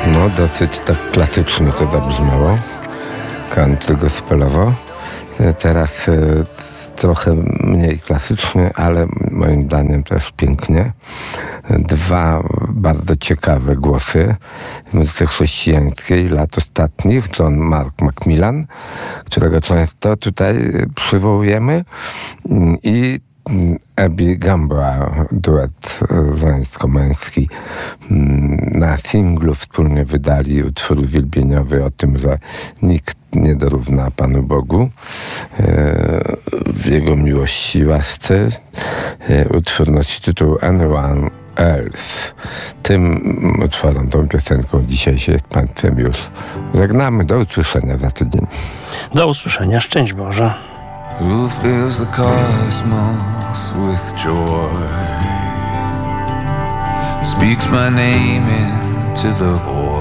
No, dosyć tak klasycznie to zabrzmiało, country gospelowo. Teraz trochę mniej klasycznie, ale moim zdaniem też pięknie. Dwa bardzo ciekawe głosy w muzyce chrześcijańskiej lat ostatnich. John Mark Macmillan, którego często tutaj przywołujemy, i Abby Gambra, duet żeńsko-męski. Na singlu wspólnie wydali utwór wielbieniowy o tym, że nikt nie dorówna Panu Bogu w Jego miłości i łasce. Utwór nosi tytuł Anyone Else. Tym utworem, tą piosenką dzisiaj się z Państwem już żegnamy. Do usłyszenia za tydzień. Do usłyszenia. Szczęść Boże. Who fills the cosmos with joy, speaks my name into the void.